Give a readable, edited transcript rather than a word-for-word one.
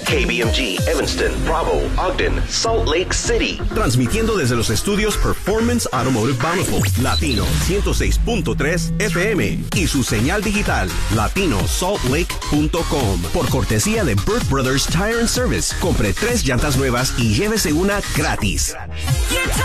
KBMG, Evanston, Bravo, Ogden, Salt Lake City. Transmitiendo desde los estudios Performance Automotive Bountiful, Latino 106.3 FM y su señal digital, latinosaltlake.com. Por cortesía de Burt Brothers Tire and Service, compre 3 llantas nuevas y llévese una gratis.